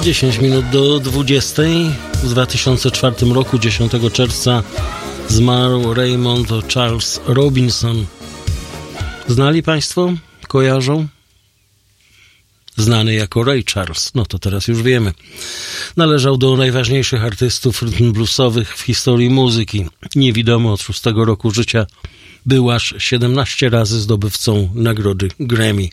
10 minut do 20. W 2004 roku, 10 czerwca, zmarł Raymond Charles Robinson. Znali Państwo? Kojarzą? Znany jako Ray Charles, no to teraz już wiemy. Należał do najważniejszych artystów rytm bluesowych w historii muzyki. Niewidomy od 6 roku życia, był aż 17 razy zdobywcą nagrody Grammy.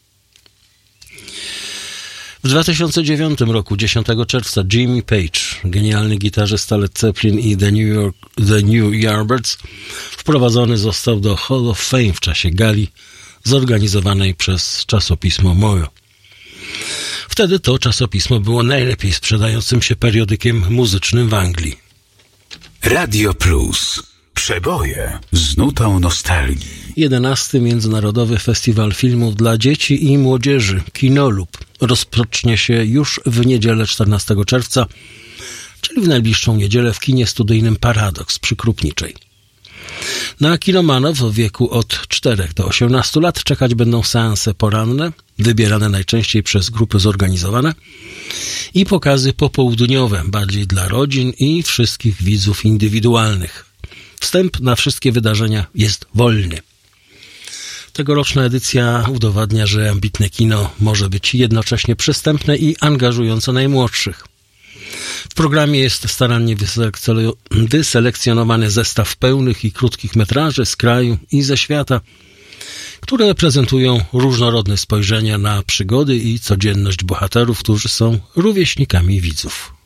W 2009 roku, 10 czerwca, Jimmy Page, genialny gitarzysta Led Zeppelin i The New Yardbirds, wprowadzony został do Hall of Fame w czasie gali zorganizowanej przez czasopismo Mojo. Wtedy to czasopismo było najlepiej sprzedającym się periodykiem muzycznym w Anglii. Radio Plus. Przeboje z nutą nostalgii. 11. Międzynarodowy Festiwal Filmów dla Dzieci i Młodzieży Kinolob rozpocznie się już w niedzielę 14 czerwca, czyli w najbliższą niedzielę w kinie studyjnym Paradoks przy Krupniczej. Na kinomanów w wieku od 4 do 18 lat czekać będą seanse poranne, wybierane najczęściej przez grupy zorganizowane, i pokazy popołudniowe, bardziej dla rodzin i wszystkich widzów indywidualnych. Wstęp na wszystkie wydarzenia jest wolny. Tegoroczna edycja udowadnia, że ambitne kino może być jednocześnie przystępne i angażujące najmłodszych. W programie jest starannie wyselekcjonowany zestaw pełnych i krótkich metraży z kraju i ze świata, które prezentują różnorodne spojrzenia na przygody i codzienność bohaterów, którzy są rówieśnikami widzów.